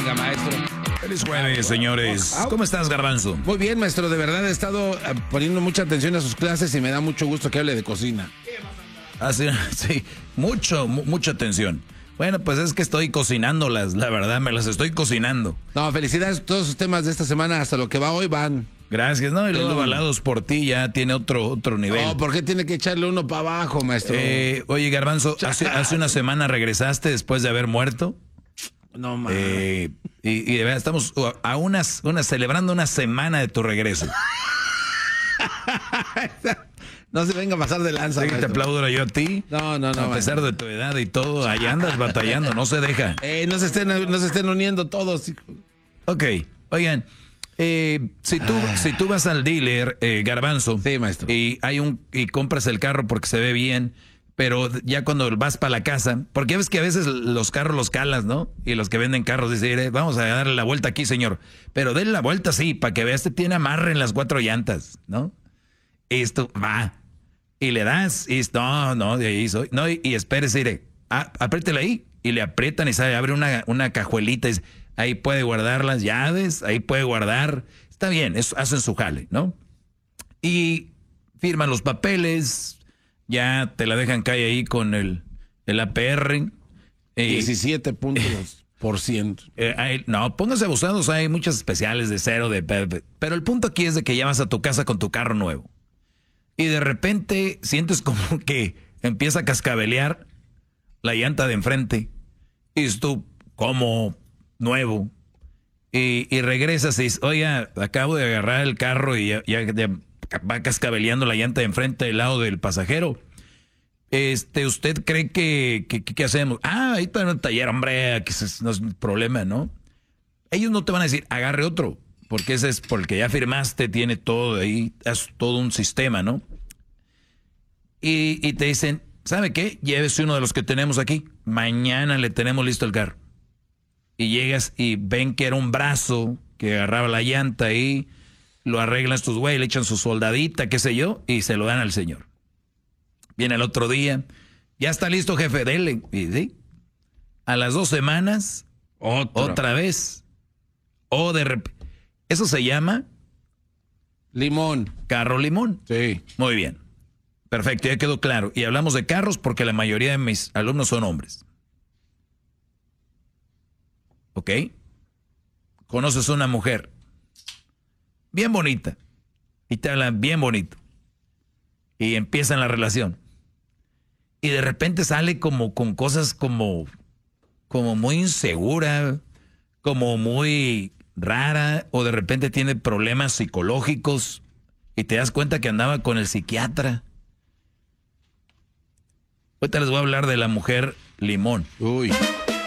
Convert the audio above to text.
Oiga, maestro. Feliz jueves, señores. ¿Cómo estás, Garbanzo? Muy bien, maestro. De verdad he estado poniendo mucha atención a sus clases y me da mucho gusto que hable de cocina. Ah, sí, mucha atención. Bueno, pues es que estoy cocinándolas, la verdad, me las estoy cocinando. No, felicidades. Todos sus temas de esta semana, hasta lo que va hoy, van. Gracias, ¿no? Y luego Balados por ti ya tiene otro nivel. No, ¿por qué tiene que echarle uno para abajo, maestro? Oye, Garbanzo, hace una semana regresaste después de haber muerto. No, mames. Y de verdad estamos a celebrando una semana de tu regreso. No se venga a pasar de lanza, Sí, te aplaudo yo a ti. No. A pesar de tu edad y todo, ahí andas batallando, no se deja. No se estén uniendo todos, hijo. Ok, oigan, si tú vas al dealer, Garbanzo, sí, maestro, y compras el carro porque se ve bien, pero ya cuando vas para la casa, porque ya ves que a veces los carros los calas, ¿no? Y los que venden carros dicen, vamos a darle la vuelta aquí, señor. Pero denle la vuelta, sí, para que veas que tiene amarre en las 4 llantas, ¿no? Esto va. Y le das, y no, de ahí soy. No, y espérese, iré. Apriétele ahí. Y le aprietan y sale, abre una cajuelita. Y ahí puede guardar las llaves, ahí puede guardar. Está bien, hacen su jale, ¿no? Y firman los papeles, ya te la dejan caer ahí con el APR. 17%. No, pónganse abusados, hay muchas especiales de cero, pero el punto aquí es de que ya vas a tu casa con tu carro nuevo. Y de repente sientes como que empieza a cascabelear la llanta de enfrente. Y dices tú, como nuevo. Y regresas y dices, oiga, acabo de agarrar el carro y ya va cascabeleando la llanta de enfrente del lado del pasajero. ¿Usted cree que hacemos? Ahí está en el taller, hombre, que no es un problema, ¿no? Ellos no te van a decir, agarre otro. Porque ese es porque ya firmaste, tiene todo ahí, es todo un sistema, ¿no? Y te dicen, ¿sabe qué? Llévese uno de los que tenemos aquí. Mañana le tenemos listo el carro. Y llegas y ven que era un brazo que agarraba la llanta ahí, lo arreglan estos güeyes, le echan su soldadita, qué sé yo, y se lo dan al señor. Viene el otro día, ya está listo, jefe, dele. Y sí, a las 2 semanas, otra vez. O de repente. Eso se llama limón. Carro limón. Sí. Muy bien. Perfecto, ya quedó claro. Y hablamos de carros porque la mayoría de mis alumnos son hombres. ¿Ok? Conoces a una mujer bien bonita y te hablan bien bonito y empiezan la relación. Y de repente sale como con cosas como muy insegura, como muy rara, o de repente tiene problemas psicológicos y te das cuenta que andaba con el psiquiatra. Ahorita les voy a hablar de la mujer limón. Uy.